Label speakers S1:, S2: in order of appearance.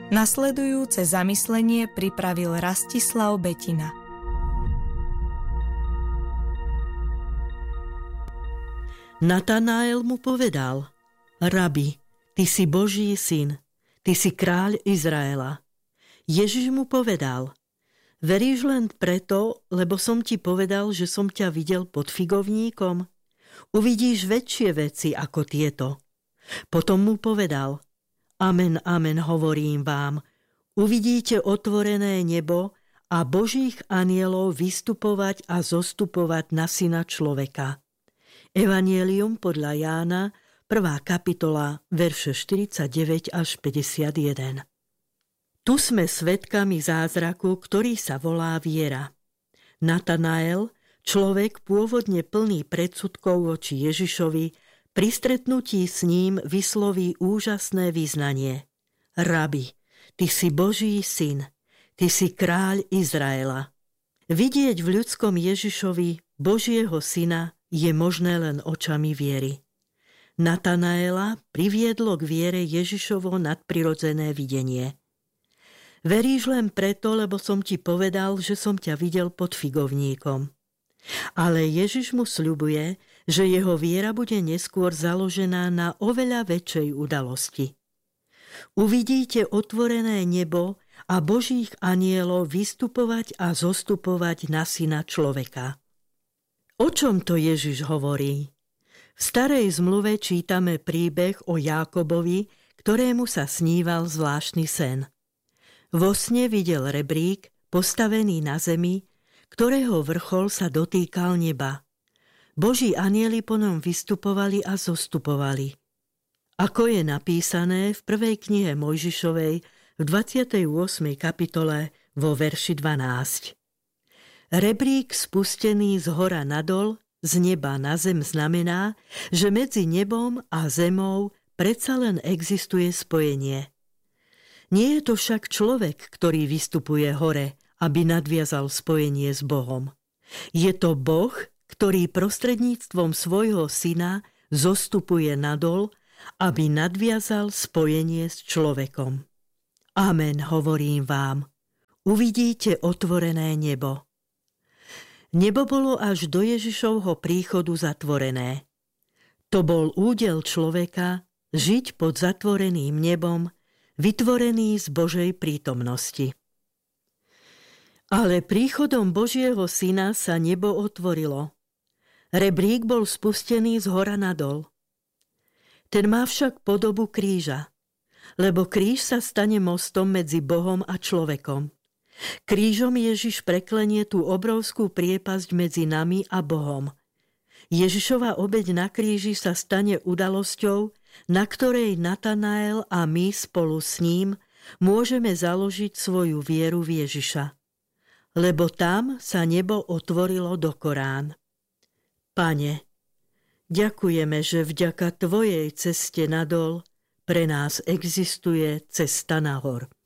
S1: Nasledujúce zamyslenie pripravil Rastislav Betina.
S2: Natanael mu povedal: Rabi, ty si Boží syn, ty si kráľ Izraela. Ježiš mu povedal: Veríš len preto, lebo som ti povedal, že som ťa videl pod figovníkom? Uvidíš väčšie veci ako tieto. Potom mu povedal: Amen, amen, hovorím vám, uvidíte otvorené nebo a Božích anielov vystupovať a zostupovať na Syna človeka. Evangelium podľa Jána, 1. kapitola, verše 49 až 51. Tu sme svedkami zázraku, ktorý sa volá viera. Natanael, človek pôvodne plný predsudkov voči Ježišovi, pri stretnutí s ním vysloví úžasné vyznanie: Rabi, ty si Boží syn, ty si kráľ Izraela. Vidieť v ľudskom Ježišovi Božieho syna je možné len očami viery. Natanaela priviedlo k viere Ježišovo nadprirodzené videnie. Veríš len preto, lebo som ti povedal, že som ťa videl pod figovníkom. Ale Ježiš mu sľubuje, že jeho viera bude neskôr založená na oveľa väčšej udalosti. Uvidíte otvorené nebo a Božích anielov vystupovať a zostupovať na Syna človeka. O čom to Ježiš hovorí? V Starej zmluve čítame príbeh o Jákobovi, ktorému sa sníval zvláštny sen. Vo sne videl rebrík, postavený na zemi, ktorého vrchol sa dotýkal neba. Boží anjeli po ňom vystupovali a zostupovali. Ako je napísané v prvej knihe Mojžišovej v 28. kapitole vo verši 12. Rebrík spustený z hora nadol, z neba na zem znamená, že medzi nebom a zemou predsa len existuje spojenie. Nie je to však človek, ktorý vystupuje hore, aby nadviazal spojenie s Bohom. Je to Boh, ktorý prostredníctvom svojho syna zostupuje nadol, aby nadviazal spojenie s človekom. Amen, hovorím vám. Uvidíte otvorené nebo. Nebo bolo až do Ježišovho príchodu zatvorené. To bol údel človeka žiť pod zatvoreným nebom, vytvorený z Božej prítomnosti. Ale príchodom Božieho syna sa nebo otvorilo. Rebrík bol spustený z hora nadol. Ten má však podobu kríža, lebo kríž sa stane mostom medzi Bohom a človekom. Krížom Ježiš preklenie tú obrovskú priepasť medzi nami a Bohom. Ježišova obeť na kríži sa stane udalosťou, na ktorej Natanael a my spolu s ním môžeme založiť svoju vieru v Ježiša. Lebo tam sa nebo otvorilo do Korán. Pane, ďakujeme, že vďaka Tvojej ceste nadol pre nás existuje cesta nahor.